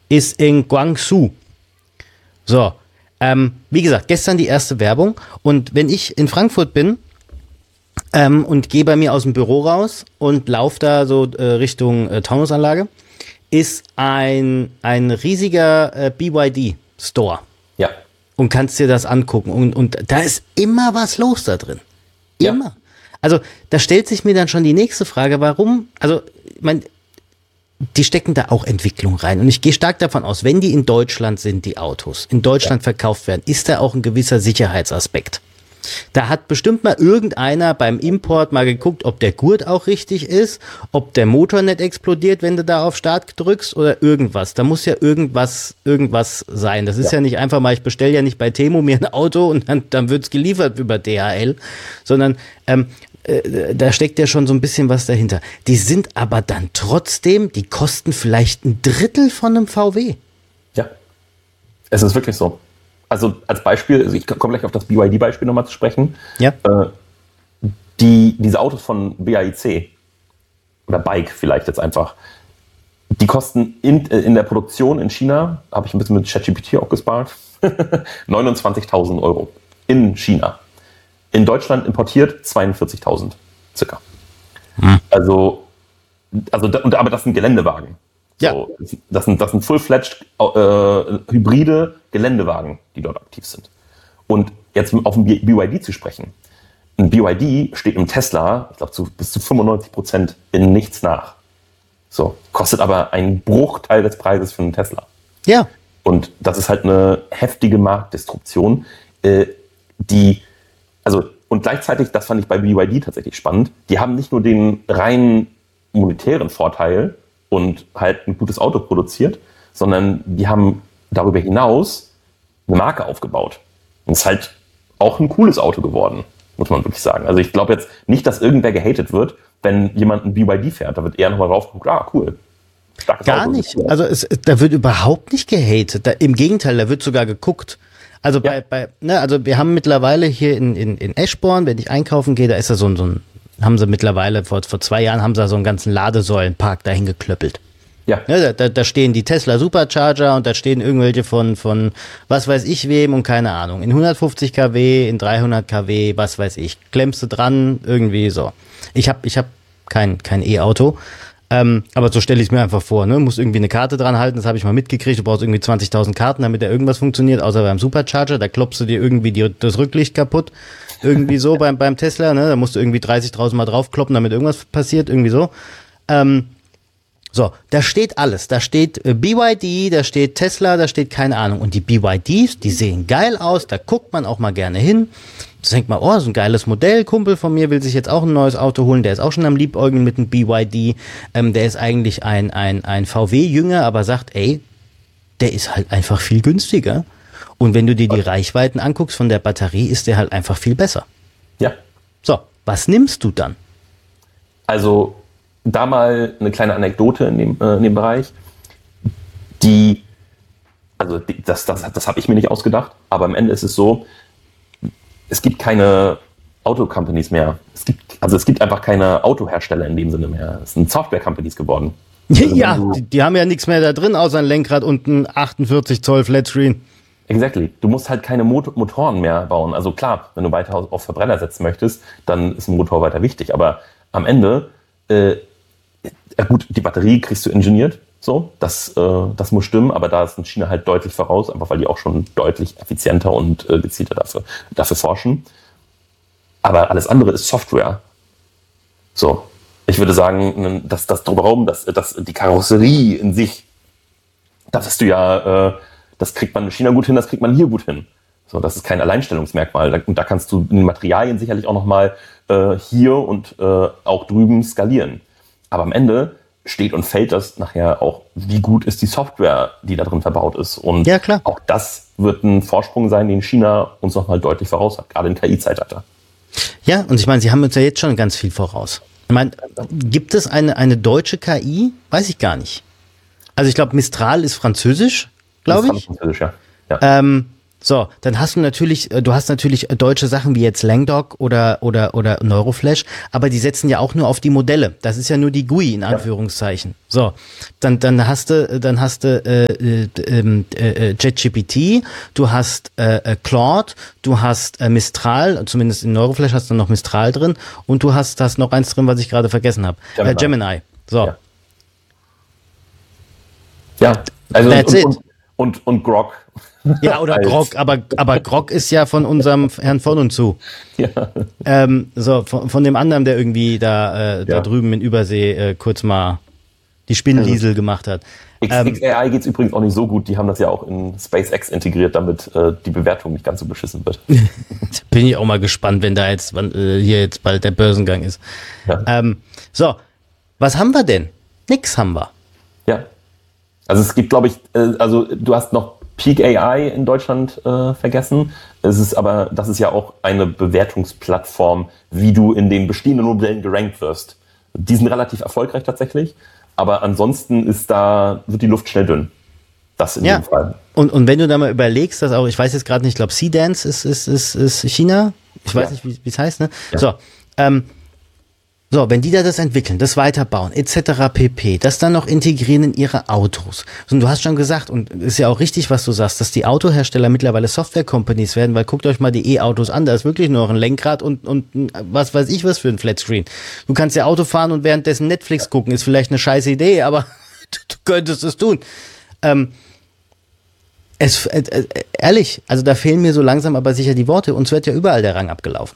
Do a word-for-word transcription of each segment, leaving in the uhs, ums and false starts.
ist in Guangzhou. So, ähm, wie gesagt, gestern die erste Werbung. Und wenn ich in Frankfurt bin ähm, und gehe bei mir aus dem Büro raus und laufe da so äh, Richtung äh, Taunusanlage, ist ein, ein riesiger äh, B Y D-Store. Ja. Und kannst dir das angucken. Und, und da ist immer was los da drin. Immer. Ja. Also da stellt sich mir dann schon die nächste Frage, warum, also ich meine, die stecken da auch Entwicklung rein. Und ich gehe stark davon aus, wenn die in Deutschland sind, die Autos, in Deutschland ja. verkauft werden, ist da auch ein gewisser Sicherheitsaspekt. Da hat bestimmt mal irgendeiner beim Import mal geguckt, ob der Gurt auch richtig ist, ob der Motor nicht explodiert, wenn du da auf Start drückst oder irgendwas. Da muss ja irgendwas irgendwas sein. Das ist ja, ja nicht einfach mal, ich bestelle ja nicht bei Temu mir ein Auto und dann, dann wird's geliefert über D H L, sondern ähm, äh, da steckt ja schon so ein bisschen was dahinter. Die sind aber dann trotzdem, die kosten vielleicht ein Drittel von einem V W. Ja, es ist wirklich so. Also als Beispiel, also ich komme gleich auf das B Y D-Beispiel nochmal zu sprechen. Ja. Äh, die, diese Autos von B A I C oder Bike vielleicht jetzt einfach, die kosten in, in der Produktion in China, habe ich ein bisschen mit ChatGPT auch gespart, neunundzwanzigtausend Euro in China. In Deutschland importiert zweiundvierzigtausend circa. Hm. Also, also, aber das sind Geländewagen. Ja. So, das sind, das sind full-fledged äh, hybride Geländewagen, die dort aktiv sind. Und jetzt auf ein B Y D zu sprechen. Ein B Y D steht im Tesla, ich glaube, zu, bis zu fünfundneunzig Prozent in nichts nach. So, kostet aber einen Bruchteil des Preises für einen Tesla. Ja. Und das ist halt eine heftige Marktdestruktion, äh, die, also, und gleichzeitig, das fand ich bei B Y D tatsächlich spannend, die haben nicht nur den rein monetären Vorteil und halt ein gutes Auto produziert, sondern die haben darüber hinaus eine Marke aufgebaut. Und es ist halt auch ein cooles Auto geworden, muss man wirklich sagen. Also ich glaube jetzt nicht, dass irgendwer gehatet wird, wenn jemand ein B Y D fährt. Da wird eher nochmal raufgeguckt, ah, cool. Starkes Gar Auto, nicht. Also es, da wird überhaupt nicht gehatet. Da, im Gegenteil, da wird sogar geguckt. Also bei, ja. bei, ne, also wir haben mittlerweile hier in, in, in Eschborn, wenn ich einkaufen gehe, da ist da so ein, so ein haben sie mittlerweile, vor, vor zwei Jahren haben sie da so einen ganzen Ladesäulenpark dahin geklöppelt. Ja. ja da, da stehen die Tesla Supercharger und da stehen irgendwelche von, von was weiß ich wem und keine Ahnung. In hundertfünfzig Kilowatt, in dreihundert Kilowatt, was weiß ich. Klemmst du dran, irgendwie so. Ich habe ich hab kein, kein E-Auto, ähm, aber so stelle ich es mir einfach vor. Ne? Muss irgendwie eine Karte dran halten, das habe ich mal mitgekriegt. Du brauchst irgendwie zwanzigtausend Karten, damit da irgendwas funktioniert, außer beim Supercharger. Da klopfst du dir irgendwie die, das Rücklicht kaputt. Irgendwie so beim, beim Tesla, ne? Da musst du irgendwie dreißigtausend Mal draufkloppen, damit irgendwas passiert, irgendwie so. Ähm, so, da steht alles. Da steht äh, B Y D, da steht Tesla, da steht keine Ahnung. Und die B Y Ds, die sehen geil aus, da guckt man auch mal gerne hin. Da denkt man, oh, so ein geiles Modell. Kumpel von mir will sich jetzt auch ein neues Auto holen, der ist auch schon am Liebäugeln mit einem B Y D. Ähm, der ist eigentlich ein, ein, ein V W-Jünger, aber sagt, ey, der ist halt einfach viel günstiger. Und wenn du dir die Reichweiten anguckst von der Batterie, ist der halt einfach viel besser. Ja. So, was nimmst du dann? Also, da mal eine kleine Anekdote in dem, äh, in dem Bereich. Die, also die, das, das, das habe ich mir nicht ausgedacht, aber am Ende ist es so, es gibt keine Auto-Companies mehr. Es gibt, also es gibt einfach keine Autohersteller in dem Sinne mehr. Es sind Software-Companies geworden. Also ja, die, die haben ja nichts mehr da drin, außer ein Lenkrad und ein achtundvierzig Zoll Flatscreen. Exactly. Du musst halt keine Mot- Motoren mehr bauen. Also klar, wenn du weiter auf Verbrenner setzen möchtest, dann ist ein Motor weiter wichtig. Aber am Ende, äh, ja gut, die Batterie kriegst du ingeniert, so, das, äh, das muss stimmen, aber da ist in China halt deutlich voraus, einfach weil die auch schon deutlich effizienter und äh, gezielter dafür, dafür forschen. Aber alles andere ist Software. So, ich würde sagen, dass das drumherum, dass, dass die Karosserie in sich, da wirst du ja, äh, das kriegt man in China gut hin, das kriegt man hier gut hin. So, das ist kein Alleinstellungsmerkmal. Und da kannst du in den Materialien sicherlich auch nochmal äh, hier und äh, auch drüben skalieren. Aber am Ende steht und fällt das nachher auch, wie gut ist die Software, die da drin verbaut ist. Und ja, klar. Auch das wird ein Vorsprung sein, den China uns nochmal deutlich voraus hat, gerade im K I-Zeitalter. Ja, und ich meine, sie haben uns ja jetzt schon ganz viel voraus. Ich meine, gibt es eine, eine deutsche K I? Weiß ich gar nicht. Also ich glaube, Mistral ist französisch, glaube ich. Französisch, ja. Ja. Ähm, So, dann hast du natürlich, du hast natürlich deutsche Sachen wie jetzt Langdog oder oder oder Neuroflash, aber die setzen ja auch nur auf die Modelle. Das ist ja nur die G U I in Anführungszeichen. So, dann dann hast du dann hast du äh, äh, äh, JetGPT, du hast äh, Claude, du hast äh, Mistral, zumindest in Neuroflash hast du noch Mistral drin und du hast hast noch eins drin, was ich gerade vergessen habe. Gemini. Äh, Gemini. So. Ja, ja. Also That's und, it. Und, und und Grok. Ja, oder Grok, aber, aber Grok ist ja von unserem Herrn von und zu. Ja. Ähm, so, von, von dem anderen, der irgendwie da, äh, da ja. drüben in Übersee äh, kurz mal die Spinnliesel also, gemacht hat. X X A I ähm, geht es übrigens auch nicht so gut, die haben das ja auch in SpaceX integriert, damit äh, die Bewertung nicht ganz so beschissen wird. Bin ich auch mal gespannt, wenn da jetzt wann, äh, hier jetzt bald der Börsengang ist. Ja. Ähm, so, was haben wir denn? Nix haben wir. Ja. Also es gibt, glaube ich, äh, also du hast noch Peak A I in Deutschland äh, vergessen. Es ist aber, das ist ja auch eine Bewertungsplattform, wie du in den bestehenden Modellen gerankt wirst. Die sind relativ erfolgreich tatsächlich, aber ansonsten ist da, wird die Luft schnell dünn. Das in ja. dem Fall. Und, und wenn du da mal überlegst, dass auch, ich weiß jetzt gerade nicht, ich glaube C-Dance ist, ist, ist, ist China. Ich weiß ja. nicht, wie es heißt, ne? Ja. So, ähm, So, wenn die da das entwickeln, das weiterbauen, et cetera pp., das dann noch integrieren in ihre Autos. Und du hast schon gesagt, und ist ja auch richtig, was du sagst, dass die Autohersteller mittlerweile Software-Companies werden, weil guckt euch mal die E-Autos an, da ist wirklich nur noch ein Lenkrad und, und was weiß ich was für ein Flatscreen. Du kannst ja Auto fahren und währenddessen Netflix gucken, ist vielleicht eine scheiß Idee, aber du könntest es tun. Ähm, es, äh, äh, ehrlich, also da fehlen mir so langsam aber sicher die Worte, uns wird ja überall der Rang abgelaufen.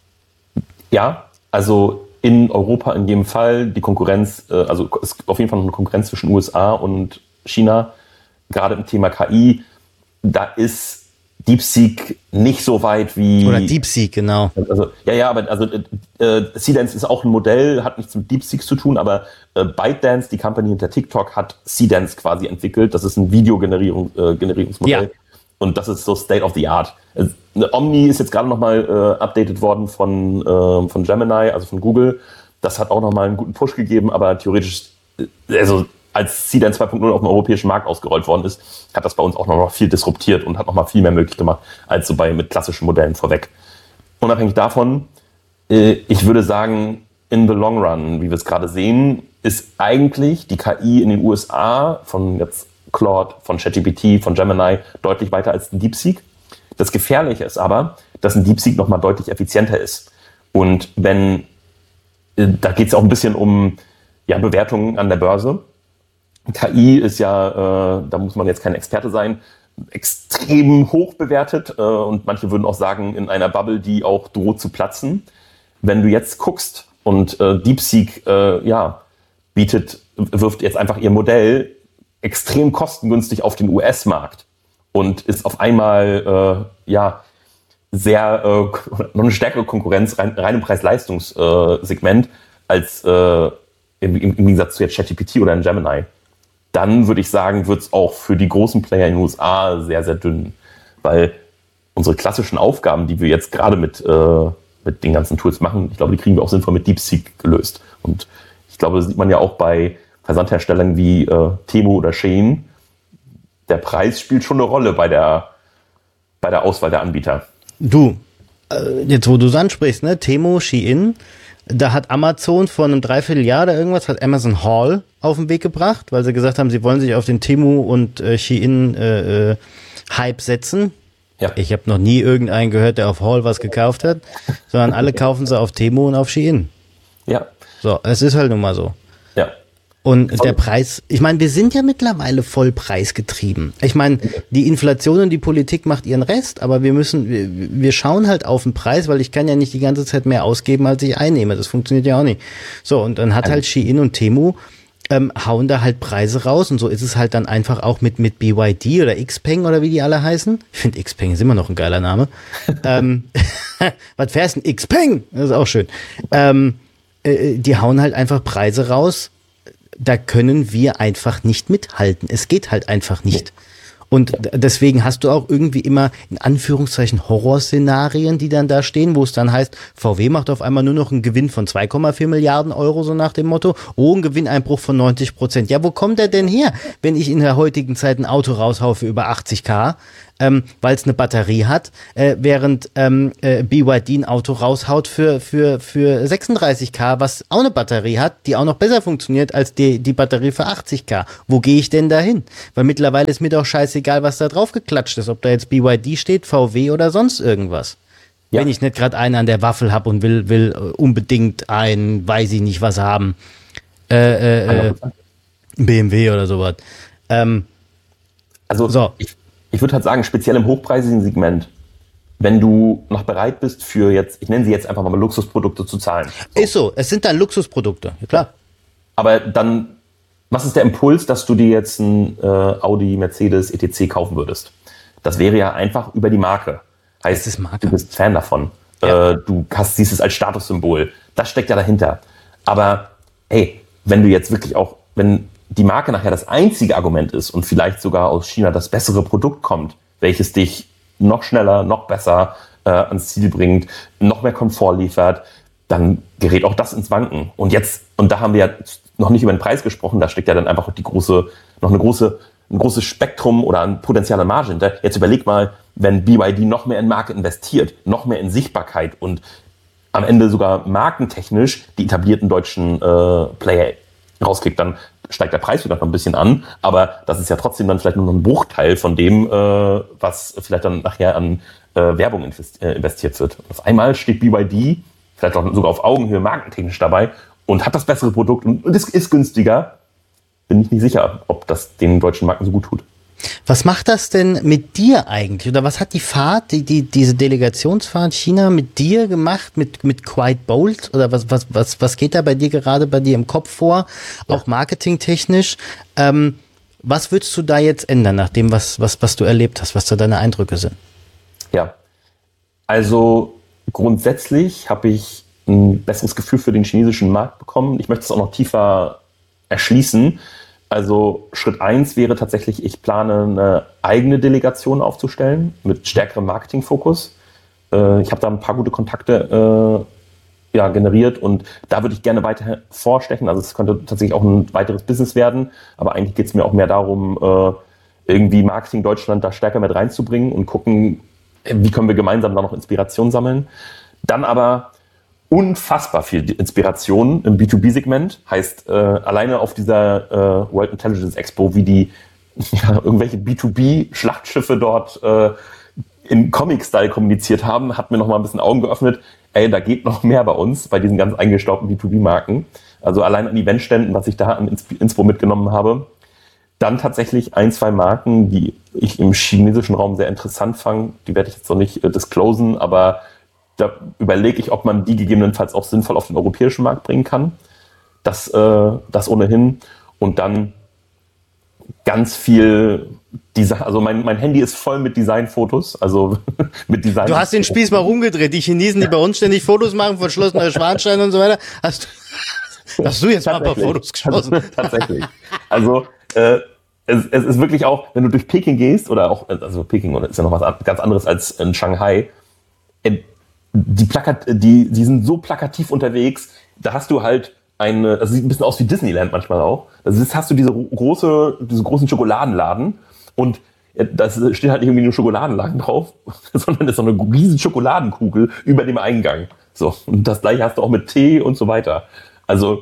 Ja, also in Europa in jedem Fall, die Konkurrenz, also es gibt auf jeden Fall noch eine Konkurrenz zwischen U S A und China, gerade im Thema K I, da ist DeepSeek nicht so weit wie... Oder DeepSeek, genau. Also, ja, ja, aber also äh, C-Dance ist auch ein Modell, hat nichts mit DeepSeek zu tun, aber äh, ByteDance, die Company hinter TikTok, hat C-Dance quasi entwickelt. Das ist ein Videogenerierungsmodell. Ja. Und das ist so State of the Art. Omni ist jetzt gerade nochmal äh, updated worden von, äh, von Gemini, also von Google. Das hat auch nochmal einen guten Push gegeben, aber theoretisch, also als C-Dance zwei Punkt null auf dem europäischen Markt ausgerollt worden ist, hat das bei uns auch noch viel disruptiert und hat nochmal viel mehr möglich gemacht, als so bei mit klassischen Modellen vorweg. Unabhängig davon, äh, ich würde sagen, in the long run, wie wir es gerade sehen, ist eigentlich die K I in den U S A von jetzt Claude, von ChatGPT, von Gemini deutlich weiter als ein DeepSeek. Das Gefährliche ist aber, dass ein DeepSeek nochmal deutlich effizienter ist. Und wenn, da geht es auch ein bisschen um ja, Bewertungen an der Börse. K I ist ja, äh, da muss man jetzt kein Experte sein, extrem hoch bewertet äh, und manche würden auch sagen, in einer Bubble, die auch droht zu platzen. Wenn du jetzt guckst und äh, DeepSeek äh, ja, bietet, wirft jetzt einfach ihr Modell extrem kostengünstig auf den U S-Markt und ist auf einmal äh, ja sehr äh, noch eine stärkere Konkurrenz rein, rein im Preis-Leistungs-Segment äh, als äh, im, im Gegensatz zu jetzt ChatGPT oder in Gemini. Dann würde ich sagen, wird es auch für die großen Player in den U S A sehr, sehr dünn, weil unsere klassischen Aufgaben, die wir jetzt gerade mit, äh, mit den ganzen Tools machen, ich glaube, die kriegen wir auch sinnvoll mit DeepSeek gelöst. Und ich glaube, das sieht man ja auch bei Versandherstellern wie äh, Temu oder Shein. Der Preis spielt schon eine Rolle bei der, bei der Auswahl der Anbieter. Du, äh, jetzt wo du es ansprichst, ne, Temu, Shein, da hat Amazon vor einem Dreivierteljahr oder irgendwas, hat Amazon Haul auf den Weg gebracht, weil sie gesagt haben, sie wollen sich auf den Temu und äh, Shein äh, äh, Hype setzen. Ja. Ich habe noch nie irgendeinen gehört, der auf Haul was gekauft hat, sondern alle kaufen sie auf Temu und auf Shein. Ja. So, es ist halt nun mal so. Ja. Und der Preis, ich meine, wir sind ja mittlerweile voll preisgetrieben. Ich meine, die Inflation und die Politik macht ihren Rest, aber wir müssen, wir, wir schauen halt auf den Preis, weil ich kann ja nicht die ganze Zeit mehr ausgeben, als ich einnehme. Das funktioniert ja auch nicht. So, und dann hat halt Shein und Temu ähm, hauen da halt Preise raus und so ist es halt dann einfach auch mit mit B Y D oder Xpeng oder wie die alle heißen. Ich finde Xpeng ist immer noch ein geiler Name. ähm, was fährst du? Xpeng! Das ist auch schön. Ähm, äh, die hauen halt einfach Preise raus. Da können wir einfach nicht mithalten. Es geht halt einfach nicht. Und deswegen hast du auch irgendwie immer in Anführungszeichen Horrorszenarien, die dann da stehen, wo es dann heißt, V W macht auf einmal nur noch einen Gewinn von zwei Komma vier Milliarden Euro, so nach dem Motto, oh, ein Gewinneinbruch von neunzig Prozent. Ja, wo kommt der denn her, wenn ich in der heutigen Zeit ein Auto raushaue für über achtzig K? ähm, weil es eine Batterie hat, äh, während ähm, äh, B Y D ein Auto raushaut für, für, für sechsunddreißig K, was auch eine Batterie hat, die auch noch besser funktioniert als die, die Batterie für achtzig K. Wo gehe ich denn da hin? Weil mittlerweile ist mir doch scheißegal, was da drauf geklatscht ist, ob da jetzt B Y D steht, V W oder sonst irgendwas. Ja. Wenn ich nicht gerade einen an der Waffel habe und will, will unbedingt ein, weiß ich nicht was haben, äh, äh, B M W oder sowas. Ähm, also so. ich, ich würde halt sagen, speziell im hochpreisigen Segment, wenn du noch bereit bist für jetzt, ich nenne sie jetzt einfach mal Luxusprodukte zu zahlen. So. Ist so, es sind dann Luxusprodukte, ja, klar. Aber dann, was ist der Impuls, dass du dir jetzt ein äh, Audi, Mercedes, et cetera kaufen würdest? Das wäre ja einfach über die Marke. Heißt, ist Marke. Du bist Fan davon. Ja. Äh, du hast, siehst es als Statussymbol. Das steckt ja dahinter. Aber hey, wenn du jetzt wirklich auch, wenn die Marke nachher das einzige Argument ist und vielleicht sogar aus China das bessere Produkt kommt, welches dich noch schneller, noch besser äh, ans Ziel bringt, noch mehr Komfort liefert, dann gerät auch das ins Wanken. Und jetzt, und da haben wir ja noch nicht über den Preis gesprochen, da steckt ja dann einfach die große, noch eine große, ein großes Spektrum oder ein potenzieller Marge hinter. Jetzt überleg mal, wenn B Y D noch mehr in Marke investiert, noch mehr in Sichtbarkeit und am Ende sogar markentechnisch die etablierten deutschen äh, Player rauskriegt, dann steigt der Preis vielleicht noch ein bisschen an, aber das ist ja trotzdem dann vielleicht nur noch ein Bruchteil von dem, äh, was vielleicht dann nachher an äh, Werbung invest- äh, investiert wird. Auf einmal steht B Y D vielleicht auch sogar auf Augenhöhe markentechnisch dabei und hat das bessere Produkt und, und es ist günstiger. Bin ich nicht sicher, ob das den deutschen Marken so gut tut. Was macht das denn mit dir eigentlich? Oder was hat die Fahrt, die, die, diese Delegationsfahrt China mit dir gemacht, mit, mit Quite Bold? Oder was, was, was, was geht da bei dir gerade bei dir im Kopf vor? Ja. Auch marketingtechnisch. Ähm, was würdest du da jetzt ändern, nach dem, was, was, was du erlebt hast, was da deine Eindrücke sind? Ja, also grundsätzlich habe ich ein besseres Gefühl für den chinesischen Markt bekommen. Ich möchte es auch noch tiefer erschließen. Also Schritt eins wäre tatsächlich, ich plane eine eigene Delegation aufzustellen mit stärkerem Marketingfokus. Äh, ich habe da ein paar gute Kontakte äh, ja, generiert und da würde ich gerne weiter vorstechen. Also es könnte tatsächlich auch ein weiteres Business werden, aber eigentlich geht es mir auch mehr darum, äh, irgendwie Marketing Deutschland da stärker mit reinzubringen und gucken, wie können wir gemeinsam da noch Inspiration sammeln. Dann aber unfassbar viel Inspiration im B zwei B-Segment. Heißt, äh, alleine auf dieser äh, World Intelligence Expo, wie die ja, irgendwelche B zwei B-Schlachtschiffe dort äh, in Comic-Style kommuniziert haben, hat mir noch mal ein bisschen Augen geöffnet. Ey, da geht noch mehr bei uns, bei diesen ganz eingestaubten B zwei B-Marken. Also allein an Eventständen, was ich da an Inspo mitgenommen habe. Dann tatsächlich ein, zwei Marken, die ich im chinesischen Raum sehr interessant fand. Die werde ich jetzt noch nicht äh, disclosen, aber da überlege ich, ob man die gegebenenfalls auch sinnvoll auf den europäischen Markt bringen kann. Das, äh, das ohnehin. Und dann ganz viel Design. Also mein, mein Handy ist voll mit Designfotos. Also mit Design. Du hast den Spieß mal rumgedreht. Die Chinesen, die bei uns ständig Fotos machen von Schloss Neuschwanstein und so weiter. Hast, hast du jetzt mal ein paar Fotos geschossen? Also, tatsächlich. Also äh, es, es ist wirklich auch, wenn du durch Peking gehst, oder auch, also Peking ist ja noch was ganz anderes als in Shanghai, äh, Die, Plakat, die, die sind so plakativ unterwegs, da hast du halt eine, also sieht ein bisschen aus wie Disneyland manchmal auch. Also jetzt hast du diese große, diese großen Schokoladenladen und da steht halt nicht irgendwie nur Schokoladenladen drauf, sondern ist so eine riesen Schokoladenkugel über dem Eingang. So. Und das gleiche hast du auch mit Tee und so weiter. Also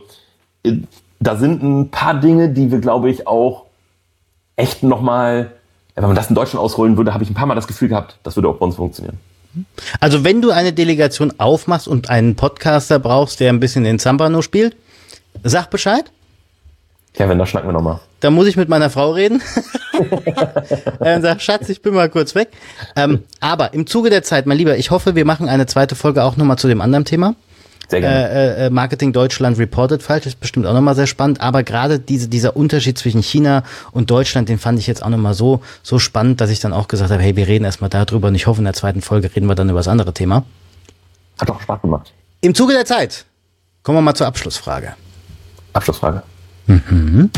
da sind ein paar Dinge, die wir, glaube ich, auch echt nochmal, ja, wenn man das in Deutschland ausrollen würde, habe ich ein paar Mal das Gefühl gehabt, das würde auch bei uns funktionieren. Also wenn du eine Delegation aufmachst und einen Podcaster brauchst, der ein bisschen den Zampano spielt, sag Bescheid. Kevin, da schnacken wir nochmal. Da muss ich mit meiner Frau reden. Und sag, Schatz, ich bin mal kurz weg. Ähm, aber im Zuge der Zeit, mein Lieber, ich hoffe, wir machen eine zweite Folge auch nochmal zu dem anderen Thema. Sehr gerne. Äh, äh, Marketing Deutschland reported falsch, ist bestimmt auch nochmal sehr spannend, aber gerade diese, dieser Unterschied zwischen China und Deutschland, den fand ich jetzt auch nochmal so, so spannend, dass ich dann auch gesagt habe, hey, wir reden erstmal darüber und ich hoffe, in der zweiten Folge reden wir dann über das andere Thema. Hat auch Spaß gemacht. Im Zuge der Zeit kommen wir mal zur Abschlussfrage. Abschlussfrage. Mhm.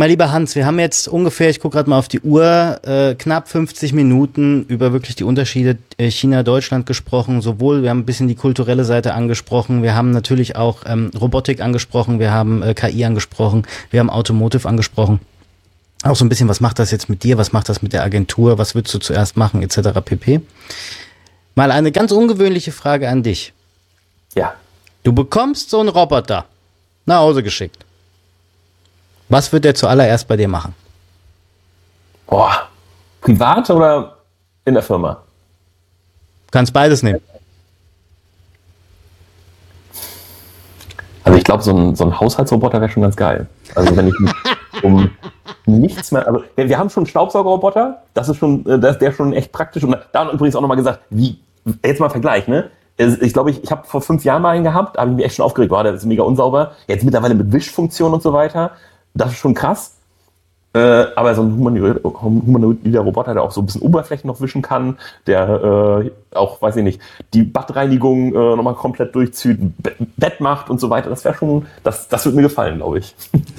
Mein lieber Hans, wir haben jetzt ungefähr, ich gucke gerade mal auf die Uhr, äh, knapp fünfzig Minuten über wirklich die Unterschiede äh, China-Deutschland gesprochen. Sowohl, wir haben ein bisschen die kulturelle Seite angesprochen, wir haben natürlich auch ähm, Robotik angesprochen, wir haben äh, K I angesprochen, wir haben Automotive angesprochen. Auch so ein bisschen, was macht das jetzt mit dir, was macht das mit der Agentur, was würdest du zuerst machen, et cetera pp. Mal eine ganz ungewöhnliche Frage an dich. Ja. Du bekommst so einen Roboter nach Hause geschickt. Was wird der zuallererst bei dir machen? Boah, privat oder in der Firma? Kannst beides nehmen. Also ich glaube, so ein, so ein Haushaltsroboter wäre schon ganz geil. Also wenn ich mich um nichts mehr, also wir haben schon einen Staubsaugerroboter, das ist schon, das, der ist schon echt praktisch. Und da hat übrigens auch nochmal gesagt, wie, jetzt mal Vergleich, ne? Ich glaube, ich, ich habe vor fünf Jahren mal einen gehabt, da habe ich mich echt schon aufgeregt, war der ist mega unsauber. Jetzt mittlerweile mit Wischfunktion und so weiter. Das ist schon krass. Äh, aber so ein humanoider Roboter, der auch so ein bisschen Oberflächen noch wischen kann, der äh, auch, weiß ich nicht, die Badreinigung äh, nochmal komplett durchzieht, Be- Bett macht und so weiter, das wäre schon, das, das würde mir gefallen, glaube ich.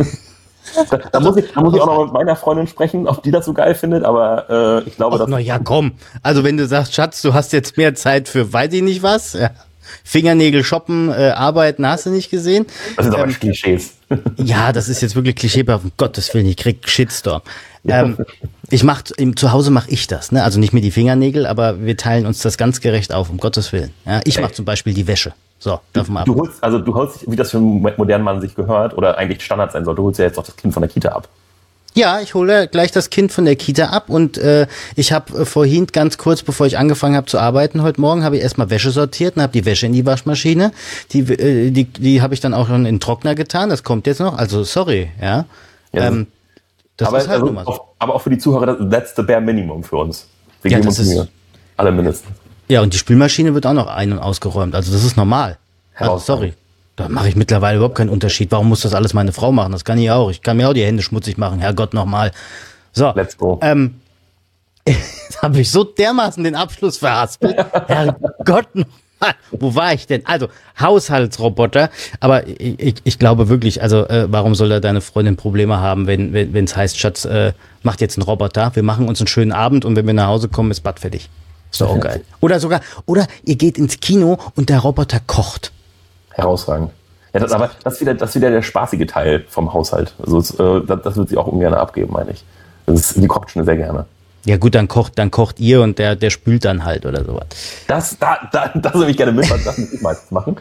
da, da, muss ich. Da muss ich auch noch mit meiner Freundin sprechen, ob die das so geil findet, aber äh, ich glaube, dass... Na ja, komm. Also wenn du sagst, Schatz, du hast jetzt mehr Zeit für weiß ich nicht was, ja. Fingernägel shoppen, äh, arbeiten, hast du nicht gesehen? Das sind aber ähm, Klischees. Ja, das ist jetzt wirklich klischeehaft. Um Gottes Willen, ich krieg Shitstorm. Ähm, ich mach, im, zu Hause mache ich das, ne? Also nicht mit die Fingernägel, aber wir teilen uns das ganz gerecht auf, um Gottes Willen. Ja, ich mache zum Beispiel die Wäsche. So, darf man ab. Du holst, also du holst, wie das für einen modernen Mann sich gehört, oder eigentlich Standard sein soll, du holst ja jetzt auch das Kind von der Kita ab. Ja, ich hole gleich das Kind von der Kita ab und äh, ich habe äh, vorhin ganz kurz, bevor ich angefangen habe zu arbeiten, heute Morgen habe ich erstmal Wäsche sortiert und habe die Wäsche in die Waschmaschine. Die äh, die die habe ich dann auch schon in den Trockner getan. Das kommt jetzt noch. Also sorry, ja. ja ähm, das aber, ist halt also, nun mal so. auch, aber auch für die Zuhörer, that's the bare minimum für uns. Wir Ja, geben das uns ist- Mühe. Alle mindestens. Ja, und die Spülmaschine wird auch noch ein- und ausgeräumt. Also das ist normal. Also, Herausragend. sorry. Da mache ich mittlerweile überhaupt keinen Unterschied. Warum muss das alles meine Frau machen? Das kann ich auch. Ich kann mir auch die Hände schmutzig machen. Herrgott, nochmal. So. Let's go. Ähm, jetzt habe ich so dermaßen den Abschluss verhaspelt. Herrgott, nochmal. Wo war ich denn? Also, Haushaltsroboter. Aber ich, ich, ich glaube wirklich, also, äh, warum soll da deine Freundin Probleme haben, wenn wenn wenn, es heißt, Schatz, äh, macht jetzt einen Roboter. Wir machen uns einen schönen Abend und wenn wir nach Hause kommen, ist Bad fertig. Ist doch auch geil. Oder sogar, oder ihr geht ins Kino und der Roboter kocht. Herausragend. Ja, das, aber das ist, wieder, das ist wieder der spaßige Teil vom Haushalt. Also es, äh, das, das wird sie auch ungern abgeben, meine ich. Das ist, die kocht schon sehr gerne. Ja gut, dann kocht, dann kocht ihr und der, der spült dann halt oder sowas. Das, da, da, das würde ich gerne mit, das muss ich meistens machen.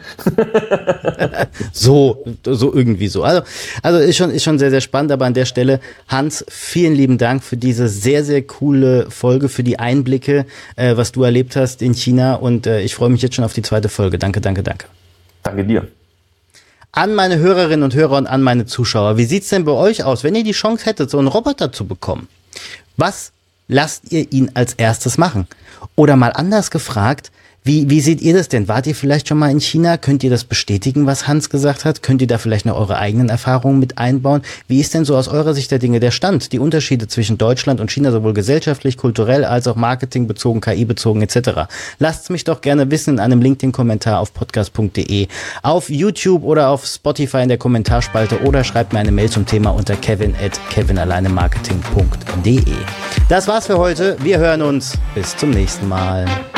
So, so irgendwie so. Also, also ist schon, ist schon sehr, sehr spannend, aber an der Stelle, Hans, vielen lieben Dank für diese sehr, sehr coole Folge, für die Einblicke, äh, was du erlebt hast in China und äh, ich freue mich jetzt schon auf die zweite Folge. Danke, danke, danke. Danke dir. An meine Hörerinnen und Hörer und an meine Zuschauer, wie sieht's denn bei euch aus, wenn ihr die Chance hättet, so einen Roboter zu bekommen? Was lasst ihr ihn als erstes machen? Oder mal anders gefragt, wie, wie seht ihr das denn? Wart ihr vielleicht schon mal in China? Könnt ihr das bestätigen, was Hans gesagt hat? Könnt ihr da vielleicht noch eure eigenen Erfahrungen mit einbauen? Wie ist denn so aus eurer Sicht der Dinge der Stand? Die Unterschiede zwischen Deutschland und China, sowohl gesellschaftlich, kulturell, als auch marketingbezogen, K I-bezogen et cetera. Lasst's mich doch gerne wissen in einem LinkedIn-Kommentar auf podcast punkt de, auf YouTube oder auf Spotify in der Kommentarspalte oder schreibt mir eine Mail zum Thema unter kevin at kevinalleinemarketing punkt de. Das war's für heute. Wir hören uns. Bis zum nächsten Mal.